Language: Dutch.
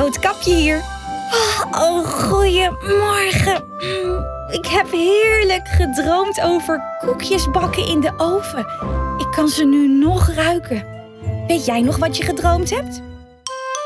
Roodkapje hier. Oh, goeiemorgen. Ik heb heerlijk gedroomd over koekjes bakken in de oven. Ik kan ze nu nog ruiken. Weet jij nog wat je gedroomd hebt?